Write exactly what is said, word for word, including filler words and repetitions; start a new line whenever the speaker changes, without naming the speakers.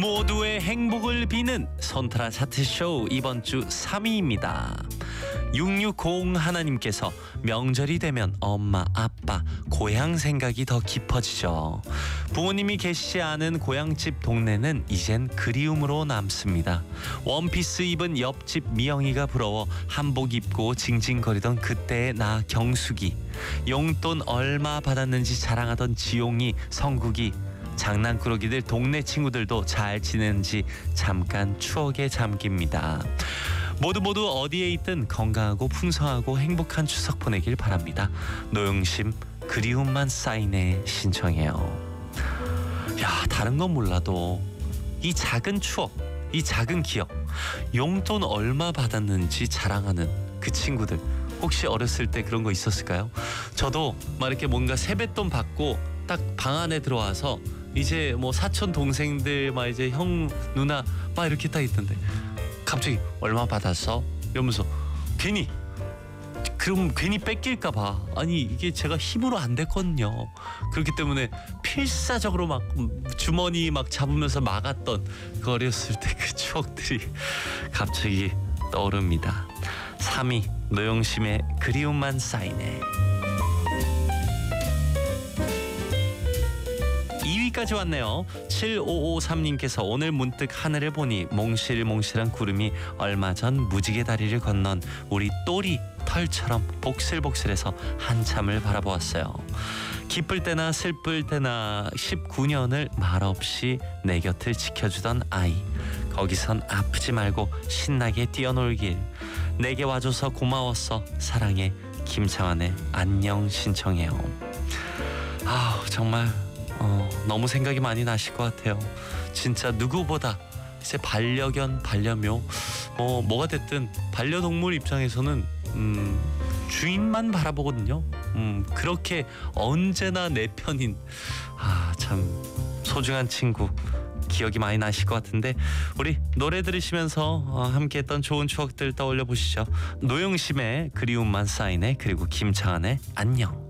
모두의 행복을 비는 손트라 차트쇼 이번 주 삼 위입니다. 육육공 하나님께서 명절이 되면 엄마, 아빠, 고향 생각이 더 깊어지죠. 부모님이 계시지 않은 고향집 동네는 이젠 그리움으로 남습니다. 원피스 입은 옆집 미영이가 부러워 한복 입고 징징거리던 그때의 나 경숙이, 용돈 얼마 받았는지 자랑하던 지용이, 성국이, 장난꾸러기들 동네 친구들도 잘 지내는지 잠깐 추억에 잠깁니다. 모두 모두 어디에 있든 건강하고 풍성하고 행복한 추석 보내길 바랍니다. 노영심 그리움만 쌓이네 신청해요. 야, 다른 건 몰라도 이 작은 추억, 이 작은 기억, 용돈 얼마 받았는지 자랑하는 그 친구들, 혹시 어렸을 때 그런 거 있었을까요? 저도 막 이렇게 뭔가 세뱃돈 받고 딱 방 안에 들어와서 이제 뭐 사촌 동생들 막 이제 형 누나 막 이렇게 딱 있던데 갑자기 얼마 받았어? 이러면서 괜히 그럼 괜히 뺏길까 봐. 아니 이게 제가 힘으로 안 됐거든요. 그렇기 때문에 필사적으로 막 주머니 막 잡으면서 막았던 그 어렸을 때 그 추억들이 갑자기 떠오릅니다. 삼 위 노영심의 그리움만 쌓이네. 이 위까지 왔네요. 칠오오삼님께서 오늘 문득 하늘을 보니 몽실몽실한 구름이 얼마 전 무지개 다리를 건넌 우리 또리 털처럼 복슬복슬해서 한참을 바라보았어요. 기쁠 때나 슬플 때나 십구 년을 말없이 내 곁을 지켜주던 아이, 거기선 아프지 말고 신나게 뛰어놀길. 내게 와줘서 고마웠어. 사랑해. 김창완의 안녕 신청해요. 아우 정말 어, 너무 생각이 많이 나실 것 같아요. 진짜 누구보다 이제 반려견, 반려묘 뭐 뭐가 됐든 반려동물 입장에서는 음, 주인만 바라보거든요. 음, 그렇게 언제나 내 편인 아, 참 소중한 친구 기억이 많이 나실 것 같은데 우리 노래 들으시면서 어, 함께했던 좋은 추억들 떠올려 보시죠. 노영심의 그리움만 쌓이네, 그리고 김창완의 안녕.